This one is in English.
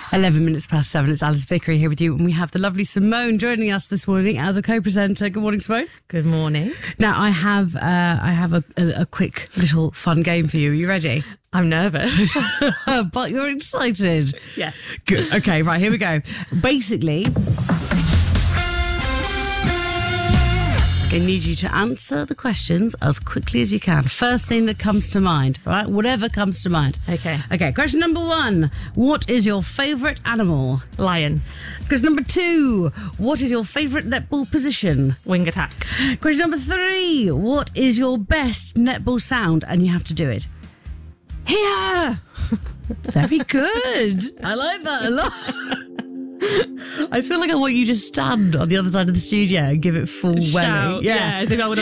11 minutes past 7. It's Alice Vickery here with you, and we have the lovely Simone joining us this morning as a co-presenter. Good morning, Simone. Good morning. Now, I have a quick little fun game for you. Are you ready? I'm nervous. But you're excited. Yeah. Good. Okay, right, here we go. Basically, I need you to answer the questions as quickly as you can. First thing that comes to mind, all right? Whatever comes to mind. Okay. Okay, question number 1. What is your favourite animal? Lion. Question number 2. What is your favourite netball position? Wing attack. Question number 3. What is your best netball sound? And you have to do it. Here! Very good. I like that a lot. I feel like I want you to stand on the other side of the studio and give it full welly. Shout. Yeah, as if I would